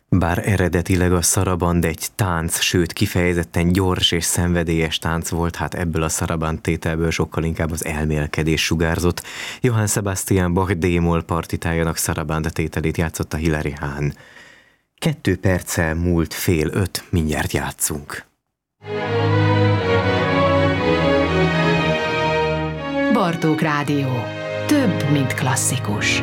Bár eredetileg a szaraband egy tánc, sőt kifejezetten gyors és szenvedélyes tánc volt, hát ebből a szaraband tételből sokkal inkább az elmélkedés sugárzott. Johann Sebastian Bach D-moll partitájának szaraband tételét játszotta Hilary Hahn. 2 perccel múlt 4:30, mindjárt játszunk. Bartók Rádió. Több, mint klasszikus.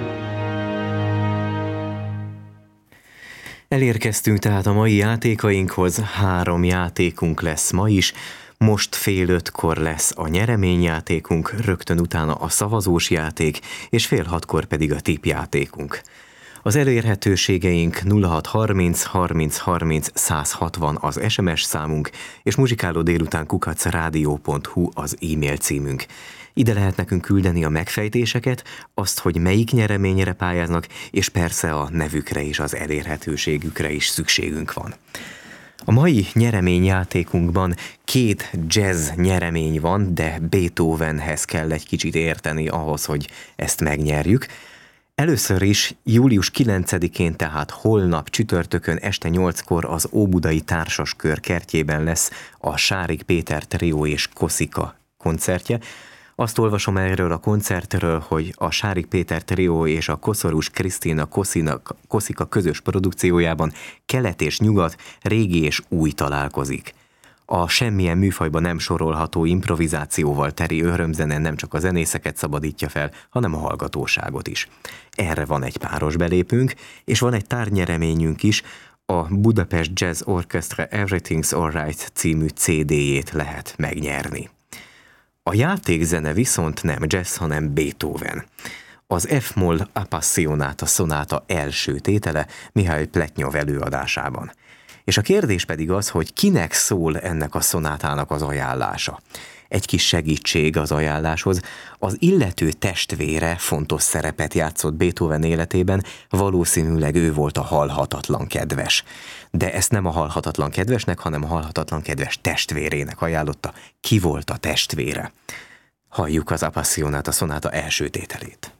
Elérkeztünk tehát a mai játékainkhoz, 3 játékunk lesz ma is. Most 4:05 lesz a nyereményjátékunk, rögtön utána a szavazós játék, és 5:30 pedig a tippjátékunk. Az elérhetőségeink 0630 30 30 160 az SMS számunk, és muzsikálódélután@radio.hu az e-mail címünk. Ide lehet nekünk küldeni a megfejtéseket, azt, hogy melyik nyereményre pályáznak, és persze a nevükre és az elérhetőségükre is szükségünk van. A mai nyereményjátékunkban 2 jazz nyeremény van, de Beethovenhez kell egy kicsit érteni ahhoz, hogy ezt megnyerjük. Először is július 9-én, tehát holnap csütörtökön este 8-kor az Óbudai Társaskör kertjében lesz a Sárik Péter Trió és Koszika koncertje. Azt olvasom erről a koncertről, hogy a Sárik Péter Trió és a Koszorús Krisztina Koszika közös produkciójában kelet és nyugat, régi és új találkozik. A semmilyen műfajba nem sorolható improvizációval teri örömzene nem csak a zenészeket szabadítja fel, hanem a hallgatóságot is. Erre van egy páros belépőnk, és van egy tárgynyereményünk is, a Budapest Jazz Orchestra Everything's Alright című CD-jét lehet megnyerni. A játékzene viszont nem jazz, hanem Beethoven. Az F-moll Appassionata szonáta első tétele Mihály Pletnyov előadásában. És a kérdés pedig az, hogy kinek szól ennek a szonátának az ajánlása. Egy kis segítség az ajánláshoz. Az illető testvére fontos szerepet játszott Beethoven életében, valószínűleg ő volt a halhatatlan kedves. De ezt nem a halhatatlan kedvesnek, hanem a halhatatlan kedves testvérének ajánlotta. Ki volt a testvére? Halljuk az Appassionata szonáta első tételét.